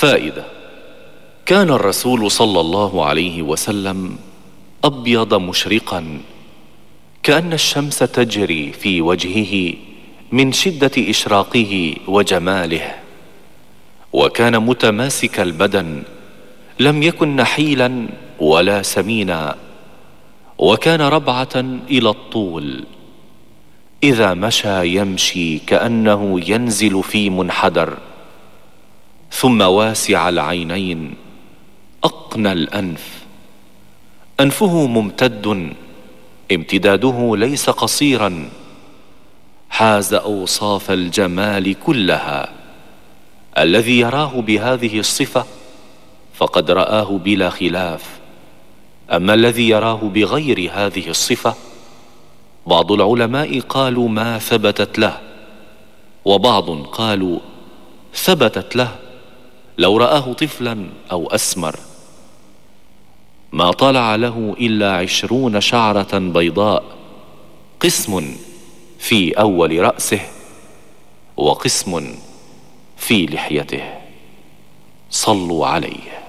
فائدة: كان الرسول صلى الله عليه وسلم أبيض مشرقا، كأن الشمس تجري في وجهه من شدة إشراقه وجماله، وكان متماسك البدن، لم يكن نحيلا ولا سمينا، وكان ربعة إلى الطول، إذا مشى يمشي كأنه ينزل في منحدر، ثم واسع العينين، أقنى الأنف، أنفه ممتد، امتداده ليس قصيرا، حاز أوصاف الجمال كلها. الذي يراه بهذه الصفة فقد رآه بلا خلاف، أما الذي يراه بغير هذه الصفة، بعض العلماء قالوا ما ثبتت له، وبعض قالوا ثبتت له لو رآه طفلا أو أسمر، ما طلع له إلا 20 شعرة بيضاء، قسم في أول رأسه وقسم في لحيته. صلوا عليه.